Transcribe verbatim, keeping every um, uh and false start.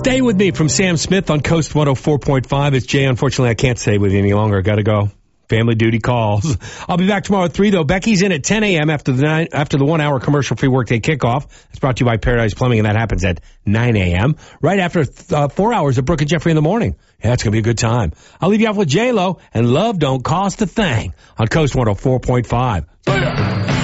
Stay with me from Sam Smith on Coast one oh four point five. It's Jay. Unfortunately, I can't stay with you any longer. I got to go. Family duty calls. I'll be back tomorrow at three, though. Becky's in at ten a.m. after the nine, after the one-hour commercial-free workday kickoff. It's brought to you by Paradise Plumbing, and that happens at nine a.m. right after uh, four hours of Brooke and Jeffrey in the morning. Yeah, it's going to be a good time. I'll leave you off with J-Lo and Love Don't Cost a Thing on Coast one oh four point five.